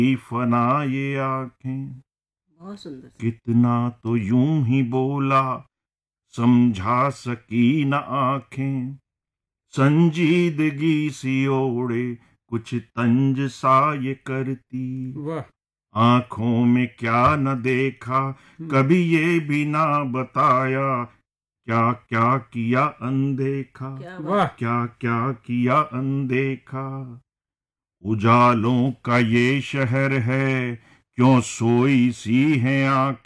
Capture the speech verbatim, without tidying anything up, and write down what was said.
फना ये आंखें। बहुत सुंदर। कितना तो यूं ही बोला, समझा सकी न आंखें। संजीदगी सी ओढ़े कुछ तंज सा ये करती। वाह। आंखों में क्या न देखा, कभी ये भी ना बताया। क्या क्या किया अनदेखा, क्या वाह। क्या क्या किया अनदेखा। उजालों का ये शहर है, क्यों सोई सी है आंखें।